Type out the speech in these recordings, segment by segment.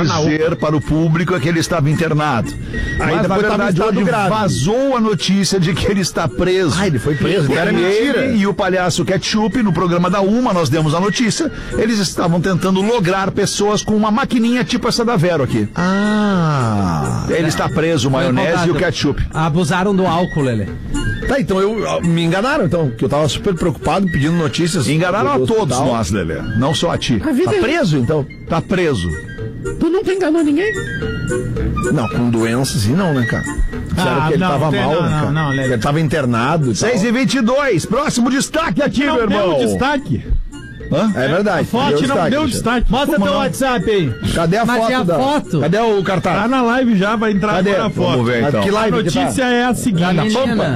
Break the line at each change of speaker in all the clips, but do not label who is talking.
dizer para o público é que ele estava internado. Aí, na verdade, hoje vazou a notícia de que ele está preso.
Ele foi preso.
Era mentira. E o palhaço Ketchup, no programa da Uma, nós demos a notícia, eles estavam tentando lograr pessoas com uma maquininha tipo essa da Vero aqui. Ele está preso, o maionese e o ketchup.
Abusaram do álcool, Lelê.
Tá, então me enganaram, então, que eu tava super preocupado pedindo notícias.
Enganaram a todos nós, Lelê, não só a ti.
Tá preso, então?
Tá preso.
Tu nunca enganou ninguém?
Não, com doenças e não, né, cara? Disseram que ele tava mal, né, cara?
Não, Lelê.
Ele tava internado.
6h22, próximo destaque aqui, meu irmão.
Deu destaque.
É verdade.
Forte não deu destaque.
Mostra teu WhatsApp aí.
Cadê a foto? Cadê o cartaz?
Tá na live já, vai entrar agora a foto.
Vamos ver, então.
Que live
A notícia é a seguinte: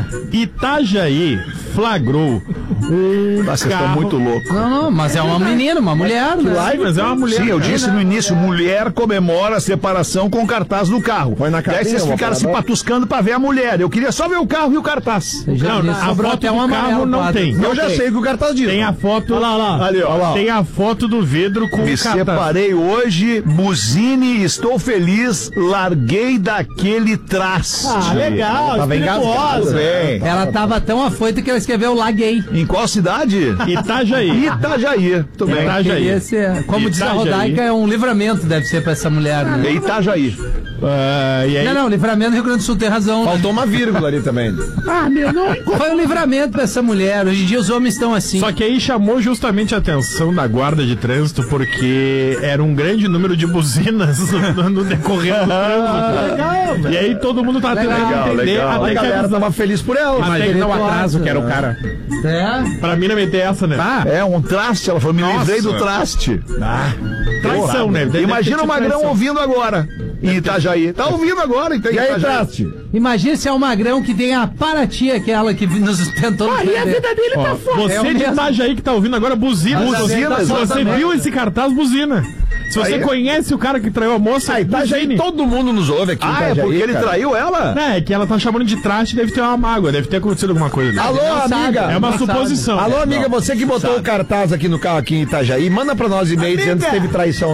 Itajaí flagrou
Vocês estão muito loucos.
Não, mas é uma menina, uma mulher, né?
Mas é uma mulher.
Sim, eu disse no início, mulher comemora a separação com cartaz no carro.
Foi na
E aí
cabine,
vocês ficaram se patuscando pra ver a mulher. Eu queria só ver o carro e o cartaz.
Não, a foto do carro não tem.
Eu já sei que o cartaz diz.
Tem a foto. Olha lá.
Ali, ó.
Tem a foto do vidro com
Me
o cartaz.
separei hoje, buzine, estou feliz, larguei daquele traço.
Legal.
Tava engasgado.
Bem.
Ela tava tão afoita que ela escreveu laguei.
Em qual cidade?
Itajaí.
Itajaí. Tudo bem.
Itajaí.
Como diz a
Itajaí.
Rodaica, é um livramento, deve ser pra essa mulher, né?
É Itajaí.
E aí,
Não, livramento do Rio Grande do Sul tem razão. Né?
Faltou uma vírgula ali também.
Foi um livramento pra essa mulher. Hoje em dia os homens estão assim.
Só que aí chamou justamente a atenção da guarda de trânsito porque era um grande número de buzinas no decorrer do trânsito.
Legal,
E aí todo mundo tá tentando entender
legal.
A
até que
galera tava feliz por ela.
até que não atraso, que era o cara. Pra mim não meter essa, né?
É um traste, ela falou, me livrei do traste.
Traição, né? Deve
Imagina
ter
o Magrão
traição.
ouvindo agora. Em Itajaí. Tá ouvindo agora, então.
E aí, traste?
Imagina se é o Magrão que tem a Paraty, aquela que nos tentou.
E a vida dele tá foda. Você de Itajaí que tá ouvindo agora, buzina.
Buzina,
Se você
exatamente.
viu esse cartaz, buzina. Se você
Aí-
conhece o cara que traiu a moça,
Itajaí,
buzine.
todo mundo nos ouve aqui.
Ah, é
Itajaí,
porque ele
cara.
traiu ela?
É que ela tá chamando de traste, deve ter uma mágoa, deve ter acontecido alguma coisa ali.
Alô, amiga.
É uma suposição.
Alô, amiga, você que botou o cartaz aqui no carro aqui em Itajaí, manda pra nós e-mail dizendo se teve traição.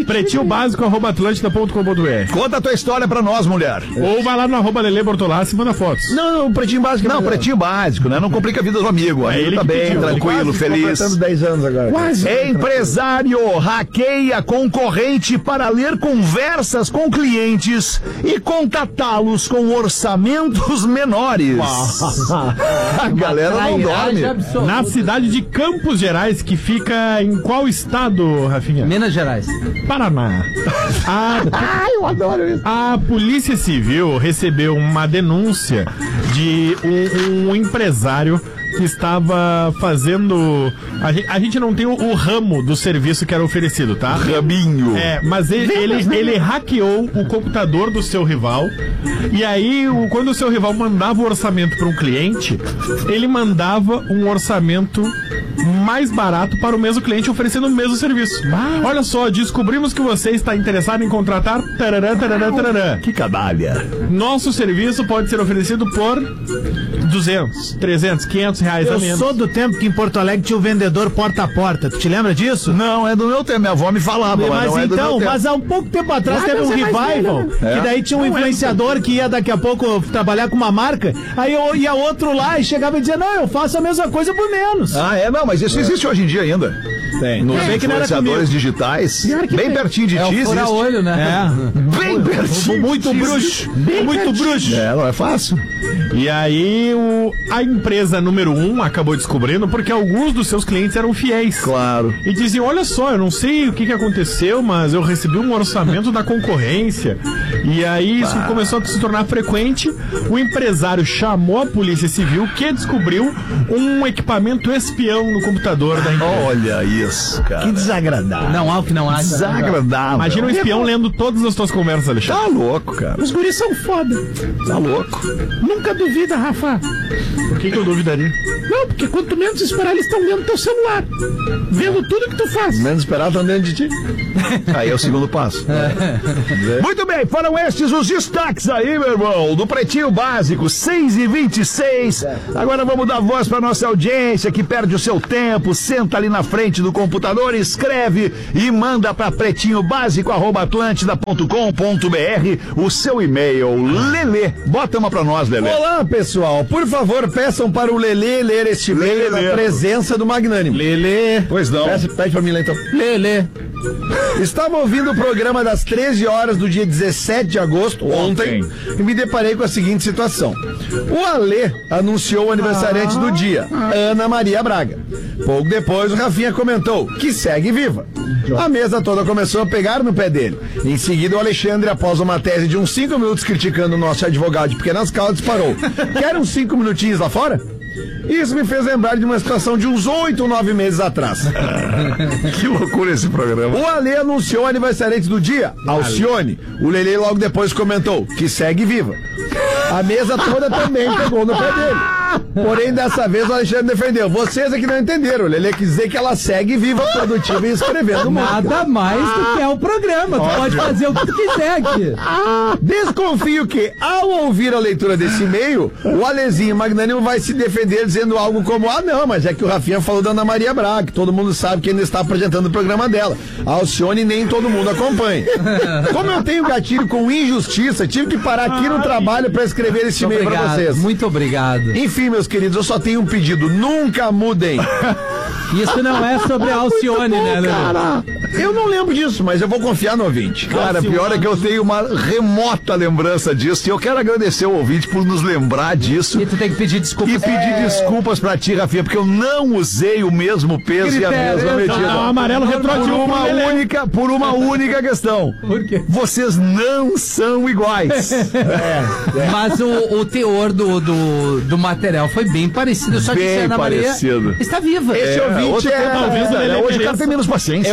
Pretinhobásico@atlântida.com.br.
Conta a tua história pra nós, mulher.
Ou vai lá no @Lele Bortolassi e manda fotos.
Não, o Pretinho Básico.
Não, pretinho básico, né? Não complica a vida do amigo. O amigo
ele
tá
que
bem,
pediu.
tranquilo, feliz.
Completando 10 anos agora.
Empresário hackeia concorrente para ler conversas com clientes e contatá-los com orçamentos menores. A galera não dorme.
Na cidade de Campos Gerais, que fica em qual estado, Rafinha?
Minas Gerais.
Paraná. Eu adoro isso. A Polícia Civil recebeu uma denúncia de um empresário que estava fazendo... A gente não tem o ramo do serviço que era oferecido, tá?
Rabinho.
Mas ele hackeou o computador do seu rival e aí, quando o seu rival mandava o orçamento para um cliente, ele mandava um orçamento mais barato para o mesmo cliente oferecendo o mesmo serviço. Olha só, descobrimos que você está interessado em contratar tarará, tarará, tarará.
Que canalha.
Nosso serviço pode ser oferecido por 200, 300, 500 reais a
Eu
menos.
sou do tempo que em Porto Alegre tinha o vendedor porta a porta. Tu te lembra disso?
Não, é do meu tempo. Minha avó me falava, mas
Mas
não é do meu
então,
tempo.
mas há um pouco tempo atrás teve um revival, que daí tinha um influenciador que ia daqui a pouco trabalhar com uma marca, aí eu ia outro lá e chegava e dizia, não, eu faço a mesma coisa por menos.
Ah, não, mas isso existe hoje em dia ainda.
Tem.
Nos
Bem que não era
influenciadores digitais, bem pertinho de
É
ti
o fura-olho, né?
Bem pertinho.
Muito bruxo. Muito bruxo.
Não é fácil.
E aí a empresa número 1 acabou descobrindo porque alguns dos seus clientes eram fiéis.
Claro.
E diziam, olha só, eu não sei o que aconteceu, mas eu recebi um orçamento da concorrência. E aí isso começou a se tornar frequente. O empresário chamou a Polícia Civil, que descobriu um equipamento espião no computador da empresa.
Olha isso, cara.
Que desagradável.
Não há o que não há.
Desagradável.
Imagina um espião lendo todas as tuas conversas, Alexandre.
Tá louco, cara.
Os guris são foda.
Tá louco.
Nunca duvida, Rafa.
Por que eu duvidaria?
Não, porque quanto menos esperar, eles estão vendo teu celular. Vendo tudo que tu faz.
Menos esperar, estão dentro de ti.
Aí é o segundo passo. Muito bem, foram estes os destaques aí, meu irmão, do Pretinho Básico, 6h26. Agora vamos dar voz pra nossa audiência que perde o seu tempo, senta ali na frente do computador, escreve e manda para pretinhobásico@atlântida.com.br o seu e-mail. Lelê, bota uma pra nós, Lelê.
Olá, pessoal. Por favor, peçam para o Lelê ler este e-mail na presença do Magnânimo.
Lelê.
Pois não.
Pede pra mim lá, então.
Lelê.
Estava ouvindo o programa das 13 horas do dia 17 de agosto, ontem, e me deparei com a seguinte situação. O Alê anunciou o aniversariante do dia, Ana Maria Braga. Pouco depois, o Rafinha comentou que segue viva. A mesa toda começou a pegar no pé dele. Em seguida, o Alexandre, após uma tese de uns 5 minutos criticando o nosso advogado de pequenas causas, disparou. Quer uns 5 minutinhos lá fora? Isso me fez lembrar de uma situação de uns 8 ou 9 meses atrás.
Que loucura esse programa.
O Alê anunciou o aniversariante do dia, Alcione. O Lelê logo depois comentou que segue viva. A mesa toda também pegou no pé dele. Porém, dessa vez o Alexandre defendeu. Vocês é que não entenderam. O Lelê quis dizer que ela segue viva, produtiva e escrevendo música.
Nada mais do que é o programa. Tu pode fazer o que tu quiser aqui.
Desconfio que, ao ouvir a leitura desse e-mail, o Alezinho Magnânimo vai se defender dizendo algo como: ah, não, mas é que o Rafinha falou da Ana Maria Braga, que todo mundo sabe que ainda está apresentando o programa dela. A Alcione nem todo mundo acompanha. Como eu tenho gatilho com injustiça, tive que parar aqui no trabalho para escrever esse e-mail para vocês.
Muito obrigado.
Enfim, meus queridos, eu só tenho um pedido: nunca mudem.
Isso não é sobre a Alcione, né, Lelê?
Cara, eu não lembro disso, mas eu vou confiar no ouvinte.
Cara, pior é que eu tenho uma remota lembrança disso e eu quero agradecer ao ouvinte por nos lembrar disso.
E tu tem que pedir desculpas.
E pedir desculpas pra ti, Rafinha, porque eu não usei o mesmo peso e a mesma medida.
Não, amarelo retroativo
Por uma única questão.
Por quê?
Vocês não são iguais.
Mas o teor do material foi bem parecido. Só que
Bem
a Ana Maria
parecido.
está viva.
Esse ouvinte
outro
é...
talvez
ele
hoje o cara
mereça.
tem menos paciência.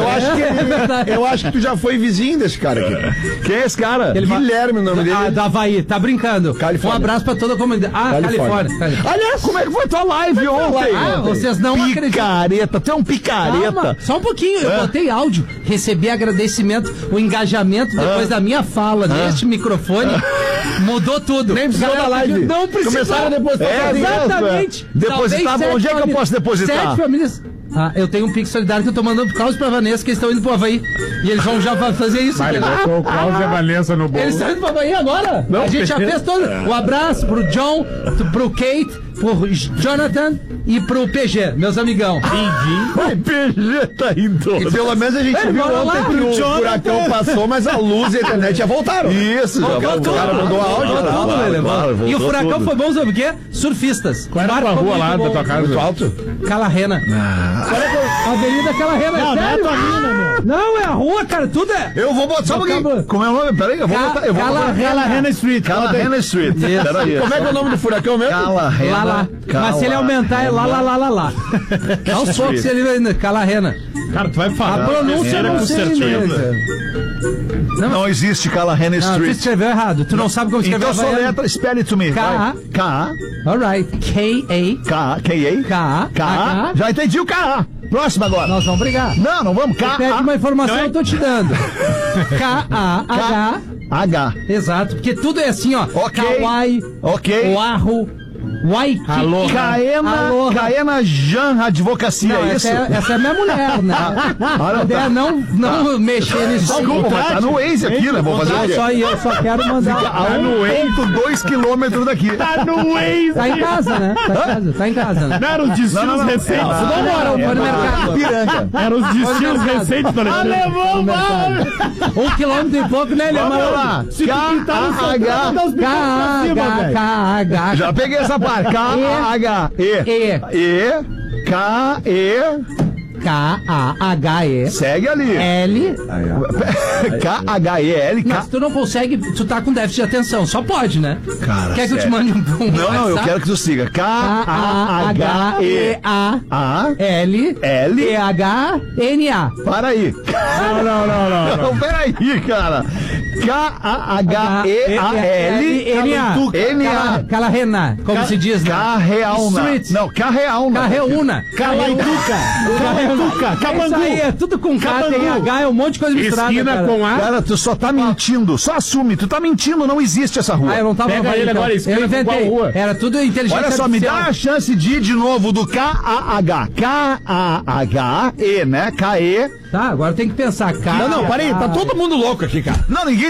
Eu acho que tu já foi vizinho desse cara aqui.
Quem é esse cara?
Guilherme, o nome dele.
Ah, da Havaí, tá brincando.
Califórnia.
Um abraço pra toda a comunidade. Ah, Califórnia.
Aliás, como é que foi tua live ontem?
Ah, vocês não acreditam.
Picareta, tu é um picareta.
Calma, só um pouquinho, eu botei áudio, recebi agradecimento, o engajamento depois da minha fala neste microfone, mudou tudo.
Nem precisou da live.
Não precisou.
Começaram a depositar.
Exatamente.
Depositar,
Talvez
onde é que eu
7
posso depositar?
7 famílias. Ah, eu tenho um Pix solidário que eu tô mandando pro Carlos e pra Vanessa, que eles estão indo pro Havaí. E eles vão já fazer isso.
Ele
entendeu?
botou o Klaus e a Vanessa no
Eles
bolso.
estão indo pro Havaí agora. A gente já fez todo. Um abraço pro John, pro Kate, pro Jonathan e pro PG, meus amigão.
O PG tá indo.
E pelo menos a gente viu
bora lá,
ontem que o furacão passou, mas a luz e a internet já voltaram.
Isso, já
O cara mandou áudio.
E o furacão foi bom, sabe o quê? Surfistas.
Qual era a tua
Marcou
rua
muito
lá
bom.
da tua casa?
Muito alto.
Calarrena. Avenida Calarrena,
Não,
é
não é
sério?
tua mina, meu.
Não, é a rua, cara, tudo é.
Eu vou botar, só um pouquinho. Como é o nome? Peraí, eu vou botar. Eu vou botar.
Calarrena Street.
Calarrena Street.
Isso.
Peraí.
Como é que é o nome do furacão mesmo?
Calarrena.
Lá, lá. Mas se ele aumentar, é lá, lá, lá, lá, lá. Aos poucos ele vai. Calarrena.
Cara, tu vai falar.
A pronúncia eu não
com
sei
certeza.
Não existe Calarrena
Não, tu
Street.
escreveu errado. Tu não sabe como escrever
Então soletra, spell it to me.
K-A.
K-A.
Alright. K-A.
K-A. K-A.
K-A.
K-A. Já entendi o K-A. Próximo agora.
Nós vamos brigar.
Não vamos.
Pede uma
K-A.
informação, eu tô te dando. K-A-H.
H.
Exato, porque tudo é assim, ó.
Ok.
Kawaii,
Ok.
Oahu, Waikiki.
Caena Jan Advocacia,
Não,
é isso?
essa é minha mulher, né? A ideia é não mexer nisso.
Desculpa, mas tá no Waze aqui, né? Vou fazer o quê?
Eu só quero mandar.
A 1,2 quilômetros daqui.
Tá no Waze.
Tá em casa, né? Tá em casa, né?
Não eram os destinos recentes.
Vambora, foi no mercado.
Piranga.
Eram os destinos
mercado.
recentes do Alexandre.
No mercado. 1 quilômetro e pouco, né,
Vamos
Leandro?
lá.
K-A-H.
K-A-H.
Já peguei essa parte. K-A-H-E. K-E.
K-A-H-E.
Segue ali.
L.
K-H-E-L.
Mas tu não consegue, tu tá com déficit de atenção, só pode, né?
Cara,
Quer que eu te
sério.
mande um
Não, eu
WhatsApp?
quero que tu siga.
K-A-H-E-A-L-T-H-N-A.
Para aí. Não, peraí, cara. K-A-H-E-A-L. N-A.
Calarrena, como se diz, né?
Carreauna.
Street.
Não, Carreauna.
Carreuna.
Calaituca. Catuca, Cabangu.
Isso aí, é tudo com K, tem H, é um monte de coisa misturada.
Esquina
cara.
com A.
Cara, tu só tá mentindo. Só assume. Tu tá mentindo, não existe essa rua.
Ah, eu não tava
Pega
falando,
ele
então.
agora, esquina
Eu
com
inventei.
qual rua?
Era tudo inteligência
Olha só, me dá
artificial.
a chance de ir de novo do K-A-H. K-A-H-E, né? K-E.
Tá, agora tem que pensar.
Não, peraí, tá todo mundo louco aqui, cara.
Não, ninguém